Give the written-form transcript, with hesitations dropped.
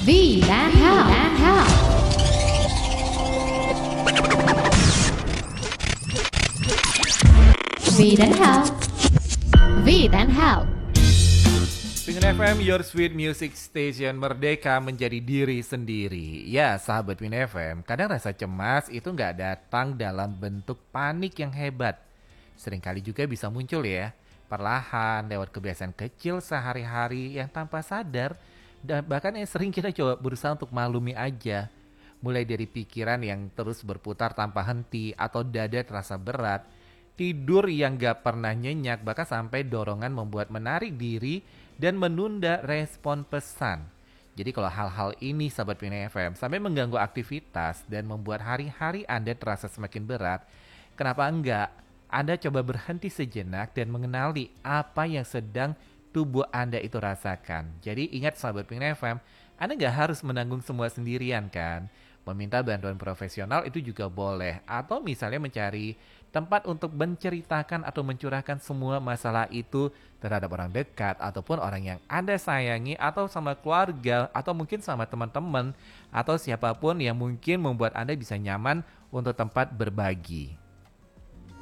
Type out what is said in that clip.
V dan Hal. V dan Hal. V dan Hal. Pingin FM, your sweet music station, merdeka menjadi diri sendiri. Ya, sahabat Pingin FM, kadang rasa cemas itu nggak datang dalam bentuk panik yang hebat. Seringkali juga bisa muncul ya, perlahan lewat kebiasaan kecil sehari-hari yang tanpa sadar, dan bahkan yang sering kita coba berusaha untuk maklumi aja. Mulai dari pikiran yang terus berputar tanpa henti atau dada terasa berat, tidur yang gak pernah nyenyak, bahkan sampai dorongan membuat menarik diri dan menunda respon pesan. Jadi kalau hal-hal ini sahabat Pina FM sampai mengganggu aktivitas dan membuat hari-hari Anda terasa semakin berat, kenapa enggak Anda coba berhenti sejenak dan mengenali apa yang sedang tubuh Anda itu rasakan. Jadi ingat sahabat Pina FM, Anda enggak harus menanggung semua sendirian kan. Meminta bantuan profesional itu juga boleh. Atau misalnya mencari tempat untuk menceritakan atau mencurahkan semua masalah itu terhadap orang dekat ataupun orang yang Anda sayangi atau sama keluarga atau mungkin sama teman-teman atau siapapun yang mungkin membuat Anda bisa nyaman untuk tempat berbagi.